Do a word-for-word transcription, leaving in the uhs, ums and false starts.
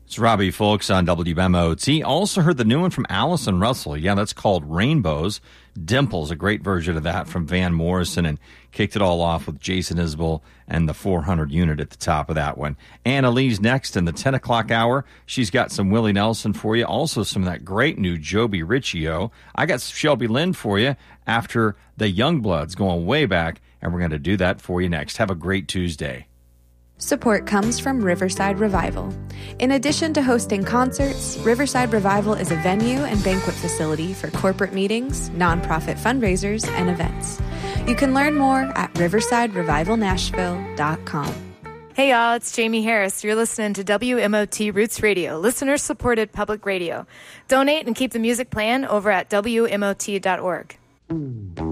It's Robbie Folks on W M O T. Also heard the new one from Allison Russell. Yeah, that's called Rainbows. Dimples, a great version of that from Van Morrison, and kicked it all off with Jason Isbell and the four hundred unit at the top of that one. Anna Lee's next in the ten o'clock hour. She's got some Willie Nelson for you. Also some of that great new Joby Riccio. I got Shelby Lynn for you after the Youngbloods going way back, and we're going to do that for you next. Have a great Tuesday. Support comes from Riverside Revival. In addition to hosting concerts, Riverside Revival is a venue and banquet facility for corporate meetings, nonprofit fundraisers, and events. You can learn more at riverside revival nashville dot com. Hey y'all, it's Jamie Harris. You're listening to W M O T Roots Radio, listener-supported public radio. Donate and keep the music playing over at W M O T dot org.